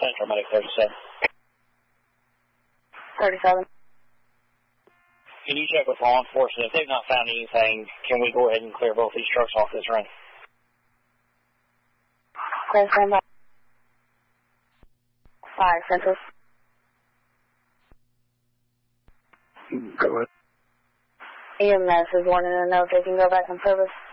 Central Medic 37. 37. Can you check with law enforcement? If they've not found anything, can we go ahead and clear both these trucks off this run? Clear, stand by. 5 Central. Go ahead. EMS is wanting to know if they can go back on service.